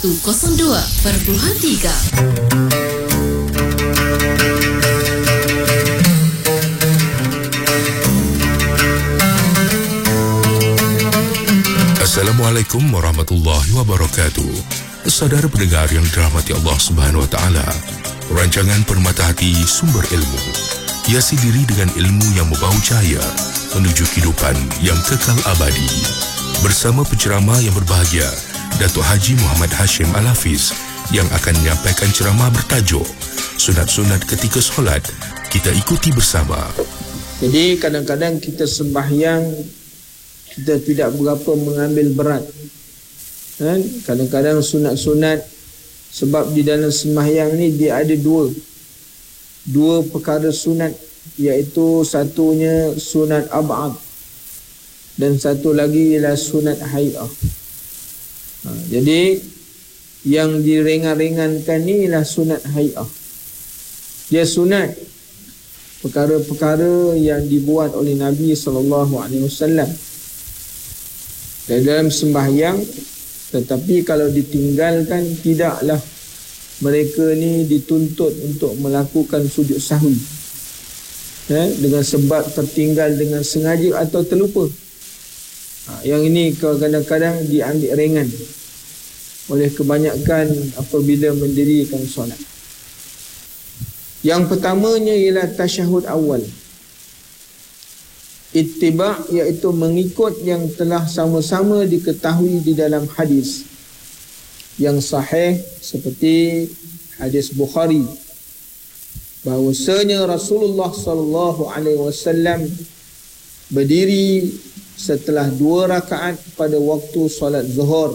102.3. Assalamualaikum warahmatullahi wabarakatuh. Saudara pendengar yang dirahmati Allah Subhanahu wa taala, rancangan Permata Hati sumber ilmu hiasi diri dengan ilmu yang membawa cahaya menuju kehidupan yang kekal abadi. Bersama penceramah yang berbahagia, Datuk Haji Muhammad Hashim Al-Hafiz, yang akan menyampaikan ceramah bertajuk Sunat-sunat ketika solat. Kita ikuti bersama. Jadi kadang-kadang kita sembahyang, kita tidak berapa mengambil berat. Kadang-kadang sunat-sunat, sebab di dalam sembahyang ni dia ada dua perkara sunat, iaitu satunya sunat ab'ad dan satu lagi ialah sunat hai'ah. Jadi yang diringan-ringankan ni ialah sunat hai'ah. Dia sunat perkara-perkara yang dibuat oleh Nabi SAW dalam sembahyang, tetapi kalau ditinggalkan, tidaklah mereka ni dituntut untuk melakukan sujud sahwi dengan sebab tertinggal dengan sengaja atau terlupa. Yang ini kadang-kadang diambil ringan oleh kebanyakan apabila mendirikan solat. Yang pertamanya ialah tasyahud awal. Ittiba' iaitu mengikut yang telah sama-sama diketahui di dalam hadis yang sahih, seperti hadis Bukhari, bahawasanya Rasulullah SAW berdiri setelah 2 rakaat pada waktu solat zuhur.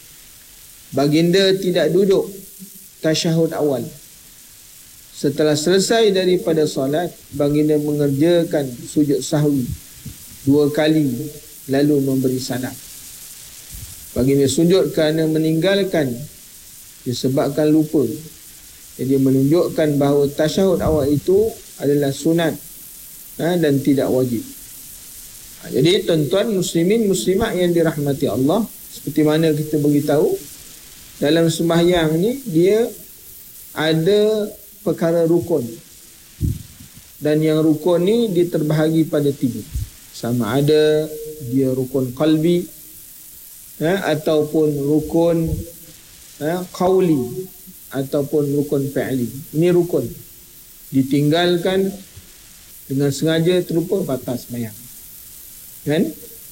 Baginda tidak duduk tasyahud awal. Setelah selesai daripada solat, baginda mengerjakan sujud sahwi 2 kali, lalu memberi salam. Baginda sujud kerana meninggalkan disebabkan lupa. Jadi menunjukkan bahawa tasyahud awal itu adalah sunat dan tidak wajib. Jadi tuan-tuan muslimin muslimat yang dirahmati Allah, seperti mana kita beritahu, dalam sembahyang ni dia ada perkara rukun, dan yang rukun ni dia terbahagi pada 3. Sama ada dia rukun qalbi ataupun rukun qauli ataupun rukun fi'li. Ini rukun ditinggalkan dengan sengaja, terlupa, batal sembahyang. Kan?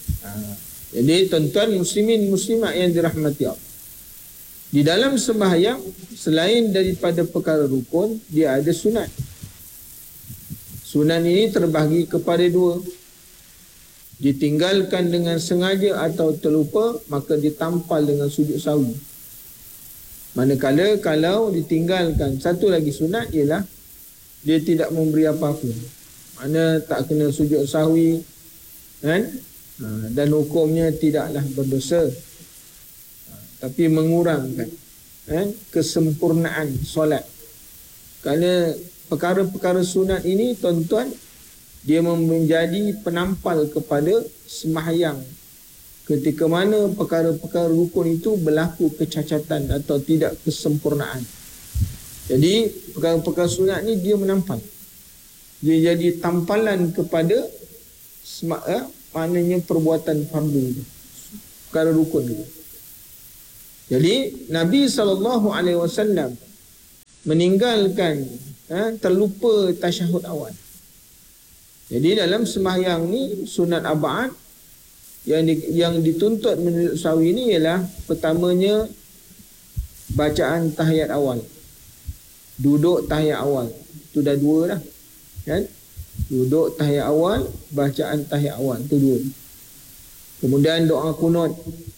Jadi tuan-tuan muslimin muslimat yang dirahmati Allah, di dalam sembahyang selain daripada perkara rukun, dia ada sunat. Sunat ini terbahagi kepada 2. Ditinggalkan dengan sengaja atau terlupa, maka ditampal dengan sujud sahwi. Manakala kalau ditinggalkan satu lagi sunat, ialah dia tidak memberi apa-apa, mana tak kena sujud sahwi, kan? Dan hukumnya tidaklah berdosa, tapi mengurangkan kesempurnaan solat. Kerana perkara-perkara sunat ini, tuan-tuan, dia menjadi penampal kepada sembahyang ketika mana perkara-perkara rukun itu berlaku kecacatan atau tidak kesempurnaan. Jadi perkara-perkara sunat ni dia menampal, dia jadi tampalan kepada maknanya perbuatan fardu itu, perkara rukun itu. Jadi Nabi SAW meninggalkan terlupa tasyahud awal. Jadi dalam sembahyang ni sunat ab'ad yang dituntut menurut sahwi ini ialah pertamanya bacaan tahiyat awal, duduk tahiyat awal. Itu dah 2 dah, kan? Duduk tahiyat awal, bacaan tahiyat awal, itu 2. Kemudian doa kunut,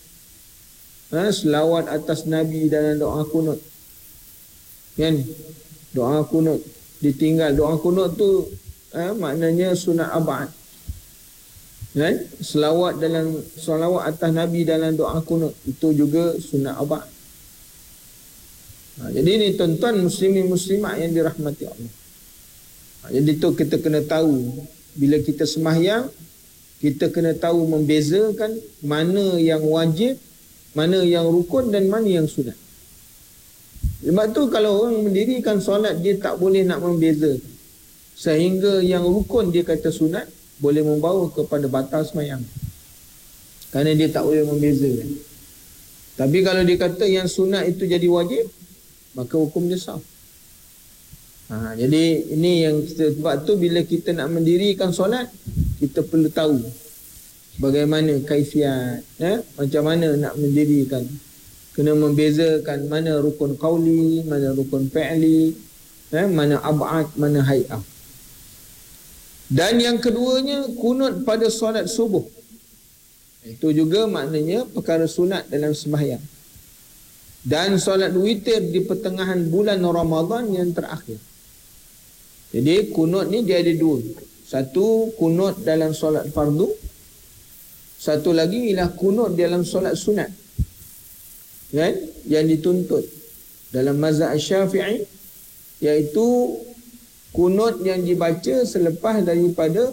selawat atas Nabi dalam doa kunut, kan? Doa kunut ditinggal. Doa kunut tu maknanya sunat ab'ad, kan? Selawat atas Nabi dalam doa kunut, itu juga sunat ab'ad. Jadi ni tuan-tuan muslimin muslimat yang dirahmati Allah. Jadi tu kita kena tahu, bila kita sembahyang, kita kena tahu membezakan mana yang wajib, mana yang rukun dan mana yang sunat. Sebab tu kalau orang mendirikan solat, dia tak boleh nak membeza. Sehingga yang rukun dia kata sunat, boleh membawa kepada batal sembahyang. Kerana dia tak boleh membezakan. Tapi kalau dia kata yang sunat itu jadi wajib, maka hukum dia sah. Jadi ini yang kita, sebab tu bila kita nak mendirikan solat, kita perlu tahu bagaimana kaifiat, macam mana nak mendirikan. Kena membezakan mana rukun qauli, mana rukun fi'li, mana ab'ad, mana hay'ah. Dan yang keduanya, kunut pada solat subuh. Itu juga maknanya perkara sunat dalam sembahyang. Dan solat witir di pertengahan bulan Ramadan yang terakhir. Jadi kunut ni dia ada dua. Satu, kunut dalam solat fardu. Satu lagi ialah kunut dalam solat sunat, kan? Yang dituntut dalam mazhab Syafi'i, iaitu kunut yang dibaca selepas daripada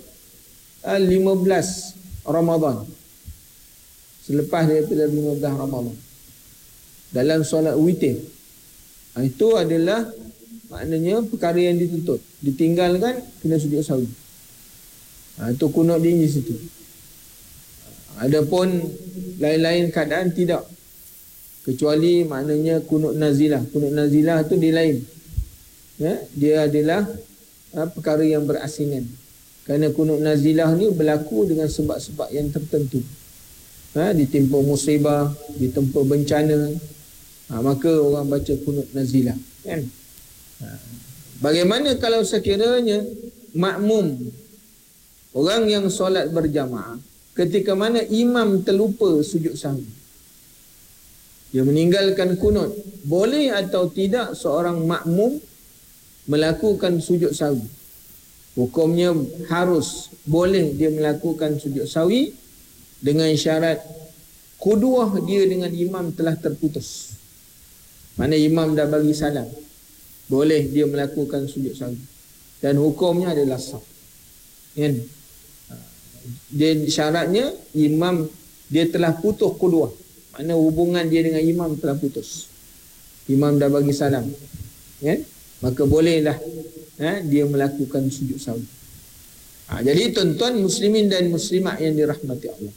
15 Ramadan. Selepas daripada 15 Ramadan dalam solat witir. Itu adalah maknanya perkara yang dituntut. Ditinggalkan kena sujud sahwi. Itu kunut dia di situ. Adapun lain-lain keadaan tidak. Kecuali maknanya kunut nazilah. Kunut nazilah tu dia lain. Dia adalah perkara yang berasingan. Kerana kunut nazilah ni berlaku dengan sebab-sebab yang tertentu. Ditimpa musibah, ditimpa bencana, maka orang baca kunut nazilah, kan? Bagaimana kalau sekiranya makmum, orang yang solat berjamaah, ketika mana imam terlupa sujud sahwi, dia meninggalkan kunut, boleh atau tidak seorang makmum melakukan sujud sahwi? Hukumnya harus, boleh dia melakukan sujud sahwi dengan syarat kuduah dia dengan imam telah terputus. Mana imam dah bagi salam, boleh dia melakukan sujud sahwi. Dan hukumnya adalah sah. Kan? Dia syaratnya imam dia telah putus kuduah. Mana hubungan dia dengan imam telah putus. Imam dah bagi salam. Kan? Maka bolehlah dia melakukan sujud sahwi. Jadi tuan-tuan muslimin dan muslimat yang dirahmati Allah,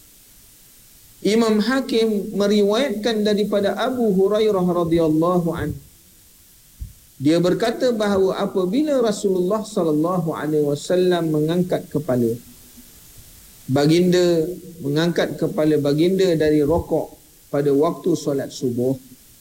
Imam Hakim meriwayatkan daripada Abu Hurairah radhiyallahu anhu, dia berkata bahawa apabila Rasulullah sallallahu alaihi wasallam mengangkat kepala baginda dari rokok pada waktu solat subuh,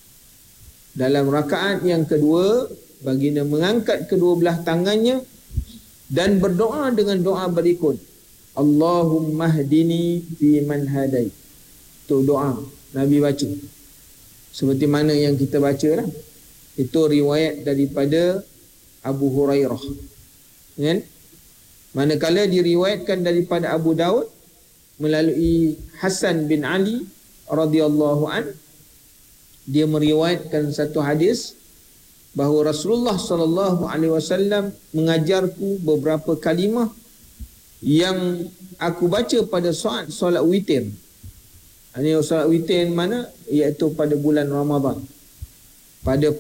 dalam rakaat yang kedua baginda mengangkat kedua belah tangannya dan berdoa dengan doa berikut, Allahumma hdini fi man hadait. Itu doa Nabi baca seperti mana yang kita baca lah. Itu riwayat daripada Abu Hurairah, kan? Manakala diriwayatkan daripada Abu Daud melalui Hasan bin Ali radhiyallahu an, dia meriwayatkan satu hadis bahawa Rasulullah sallallahu alaihi wasallam mengajarku beberapa kalimah yang aku baca pada saat solat witir. Ini solat witir mana? Iaitu pada bulan Ramadan, pada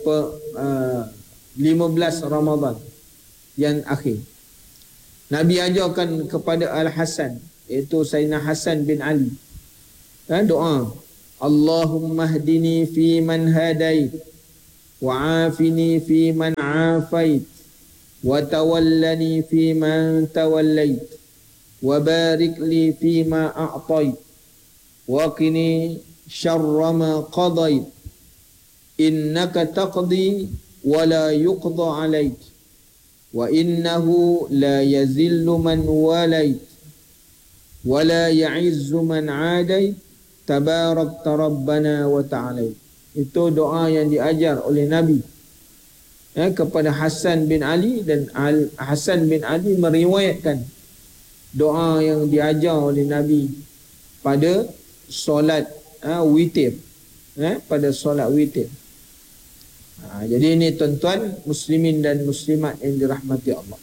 15 Ramadan yang akhir. Nabi ajarkan kepada Al-Hasan, iaitu Sayyidina Hasan bin Ali, doa, Allahumma hdini fi man hadait, wa afini fi man afait, wa tawallani fi man tawallait, wa barik li fi ma a'tait, wa qini syarra ma qadait, innaka taqdi wa la yuqda alaik, wa innahu la yazillu man walait, wa la ya'izzu man adait, tabarakta rabbana wa ta'ala. Itu doa yang diajar oleh Nabi kepada Hasan bin Ali, dan Hasan bin Ali meriwayatkan doa yang diajar oleh Nabi pada solat witir, pada solat witir. Jadi ini tuan-tuan muslimin dan muslimat yang dirahmati Allah.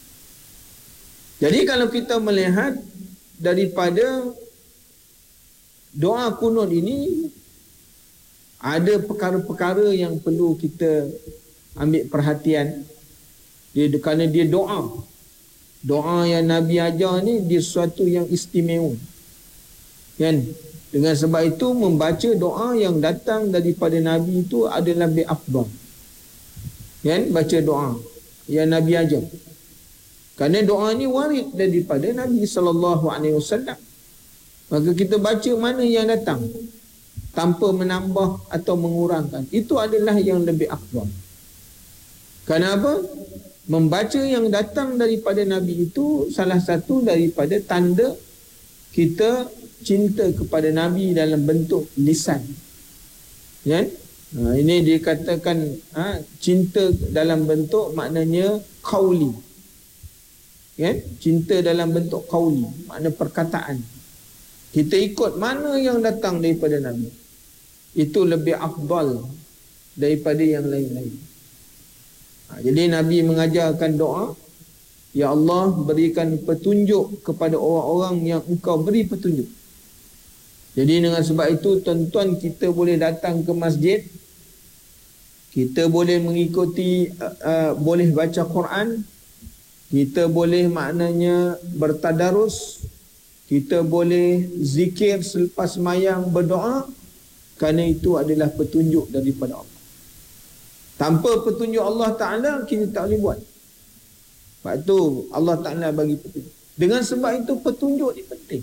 Jadi kalau kita melihat daripada doa kunut ini, ada perkara-perkara yang perlu kita ambil perhatian. Kerana dia doa yang Nabi ajar ni dia sesuatu yang istimewa, kan? Dengan sebab itu membaca doa yang datang daripada Nabi itu adalah lebih afdal, kan? Baca doa yang Nabi ajar, kerana doa ni warid daripada Nabi SAW. Maka kita baca mana yang datang tanpa menambah atau mengurangkan, itu adalah yang lebih afdal. Kenapa? Membaca yang datang daripada Nabi itu salah satu daripada tanda kita cinta kepada Nabi dalam bentuk lisan, kan? Ini dikatakan cinta dalam bentuk maknanya qauli, kan? Cinta dalam bentuk qauli, makna perkataan. Kita ikut mana yang datang daripada Nabi, itu lebih afdal daripada yang lain-lain. Jadi Nabi mengajarkan doa, ya Allah berikan petunjuk kepada orang-orang yang Engkau beri petunjuk. Jadi dengan sebab itu tuan-tuan, kita boleh datang ke masjid, kita boleh mengikuti, boleh baca Quran, kita boleh maknanya bertadarus, kita boleh zikir selepas sembahyang, berdoa, kerana itu adalah petunjuk daripada Allah. Tanpa petunjuk Allah Ta'ala kita tak boleh buat. Sebab tu Allah Ta'ala bagi petunjuk. Dengan sebab itu petunjuk ni penting,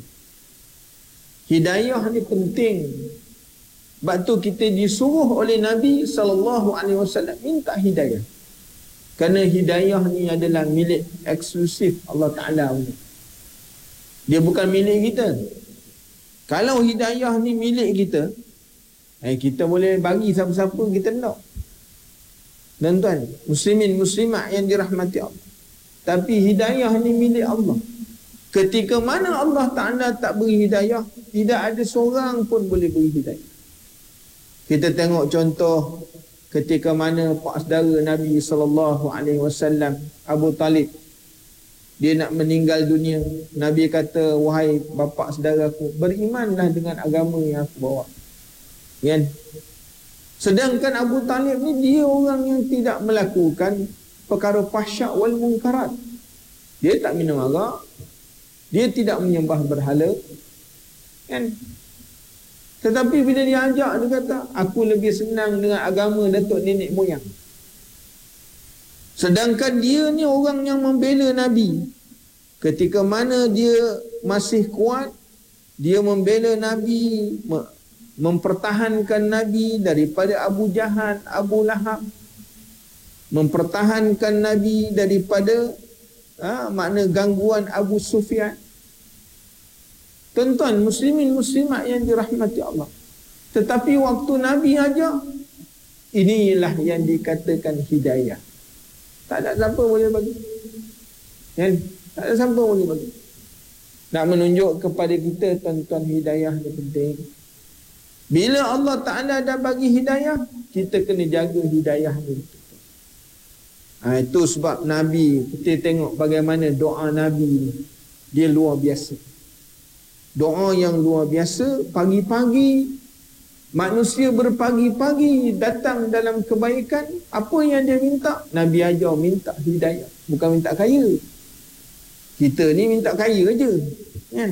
hidayah ni penting. Sebab tu kita disuruh oleh Nabi SAW minta hidayah, kerana hidayah ni adalah milik eksklusif Allah Ta'ala. Dia bukan milik kita. Kalau hidayah ni milik kita, kita boleh bagi siapa-siapa kita nak. Dan tuan, muslimin muslimat yang dirahmati Allah, tapi hidayah ni milik Allah. Ketika mana Allah Ta'ala tak beri hidayah, tidak ada seorang pun boleh beri hidayah. Kita tengok contoh ketika mana pak saudara Nabi SAW, Abu Talib, dia nak meninggal dunia. Nabi kata, wahai bapa saudaraku, berimanlah dengan agama yang aku bawa, kan? Sedangkan Abu Talib ni dia orang yang tidak melakukan perkara fahsyak wal munkarat. Dia tak minum arak, dia tidak menyembah berhala, kan? Tetapi bila dia ajak, dia kata, aku lebih senang dengan agama datuk nenek moyang. Sedangkan dia ni orang yang membela Nabi. Ketika mana dia masih kuat, dia membela Nabi, mempertahankan Nabi daripada Abu Jahal, Abu Lahab, mempertahankan Nabi daripada makna gangguan Abu Sufyan. Tuan-tuan muslimin muslimat yang dirahmati Allah, tetapi waktu Nabi ajar, inilah yang dikatakan hidayah. Tak ada siapa boleh bagi, kan? Tak ada siapa boleh bagi. Nak menunjuk kepada kita, tuan-tuan, hidayah ni penting. Bila Allah Ta'ala dah bagi hidayah, kita kena jaga hidayah ni. Itu sebab Nabi, kita tengok bagaimana doa Nabi ni, dia luar biasa. Doa yang luar biasa. Pagi-pagi, manusia berpagi-pagi datang dalam kebaikan. Apa yang dia minta? Nabi ajar minta hidayah, bukan minta kaya. Kita ni minta kaya aja, kan?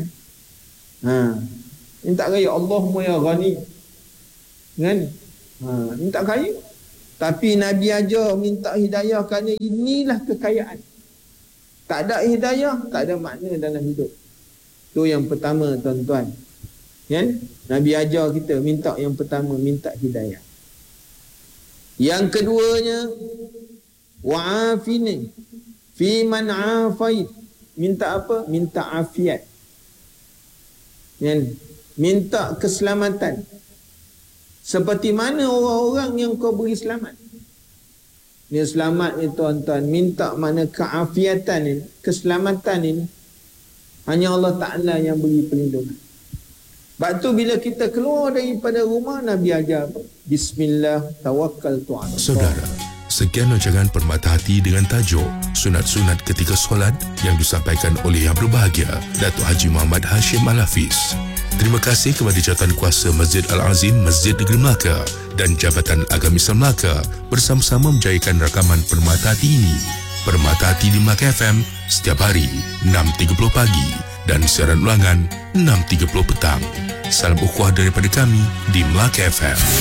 Minta kaya, Allahumma ya ghani, kan? Minta kaya. Tapi Nabi ajar minta hidayah, kerana inilah kekayaan. Tak ada hidayah, tak ada makna dalam hidup. Itu yang pertama, tuan-tuan, kan? Nabi ajar kita minta, yang pertama minta hidayah. Yang keduanya, wa'afini fi man afait. Minta apa? Minta afiat, kan? Minta keselamatan. Seperti mana orang-orang yang kau beri selamat. Dia selamat ni, tuan-tuan, minta mana keafiatan ini, keselamatan ini, hanya Allah Ta'ala yang beri perlindungan. Sebab tu bila kita keluar daripada rumah, Nabi ajar apa? Bismillah tawakkaltu 'ala Allah. Saudara, sekian rancangan Permata Hati dengan tajuk Sunat-Sunat Ketika Solat yang disampaikan oleh yang berbahagia Datuk Haji Muhammad Hashim Al-Hafiz. Terima kasih kepada Jawatan Kuasa Masjid Al-Azim Masjid Negeri Melaka dan Jabatan Agama Islam Melaka bersama-sama menjayakan rakaman Permata Hati ini. Permata Hati di Melaka FM setiap hari 6.30 pagi dan siaran ulangan 6.30 petang. Salam ukhuwah daripada kami di Melaka FM.